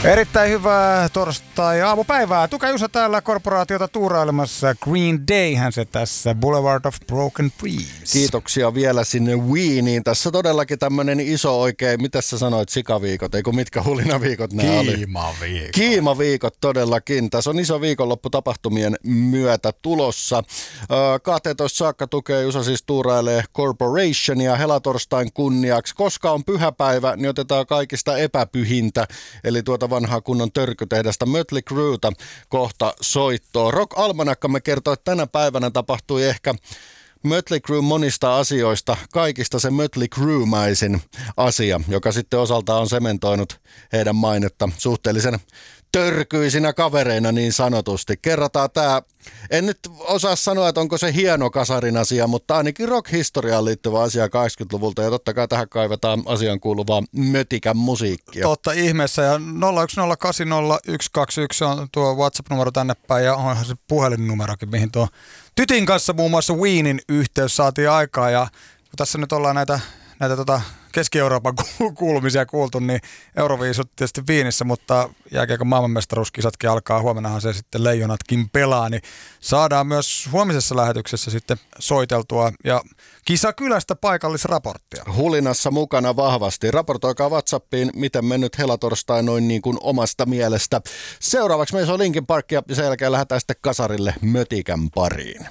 Erittäin hyvää torstai-aamupäivää. Tuka Jusa täällä korporaatiota tuurailemassa. Green Dayhän se tässä. Boulevard of Broken Dreams. Kiitoksia vielä sinne Weeniin. Tässä todellakin tämmönen iso oikein, mitä sä sanoit, sikaviikot, eikö mitkä hulinaviikot nämä oli? Kiimaviikot. Kiimaviikot todellakin. Tässä on iso viikonloppu tapahtumien myötä tulossa. 12 saakka Tukea Jusa siis tuurailee Corporationia helatorstain kunniaksi. Koska on pyhäpäivä, niin otetaan kaikista epäpyhintä, eli tuota vanhaa kunnon törkytehdasta Mötley Crüetä kohta soittoa. Rock Almanakkamme kertoo, että tänä päivänä tapahtui ehkä Mötley Crüe monista asioista, kaikista se Mötley Crüe-mäisin asia, joka sitten osaltaan on sementoinut heidän mainetta suhteellisen törkyisinä kavereina niin sanotusti. Kerrataan tämä, en nyt osaa sanoa, että onko se hieno kasarin asia, mutta ainakin rock-historiaan liittyvä asia 80-luvulta ja totta kai tähän kaivetaan asian kuuluvaa mötikän musiikkia. Totta ihmeessä ja 01080121 on tuo WhatsApp-numero tänne päin ja onhan se puhelinnumerokin, mihin tuo Tytin kanssa muun muassa Weenin yhteys saatiin aikaa ja kun tässä nyt ollaan näitä Keski-Euroopan kuulumisia kuultu, niin Euroviisut tietysti Wienissä, mutta jääkiekon maailmanmestaruuskisatkin alkaa. Huomennahan se sitten Leijonatkin pelaa, niin saadaan myös huomisessa lähetyksessä sitten soiteltua ja Kisakylästä paikallisraporttia. Hulinassa mukana vahvasti. Raportoikaa WhatsAppiin, miten mennyt helatorstai noin niin kuin omasta mielestä. Seuraavaksi meillä on Linkin Park ja sen jälkeen lähdetään sitten kasarille mötikän pariin.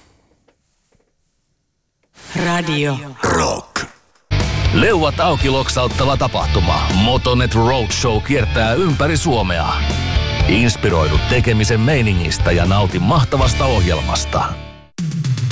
Radio Rock. Leuat auki loksauttava tapahtuma. Motonet Roadshow kiertää ympäri Suomea. Inspiroidu tekemisen meiningistä ja nauti mahtavasta ohjelmasta.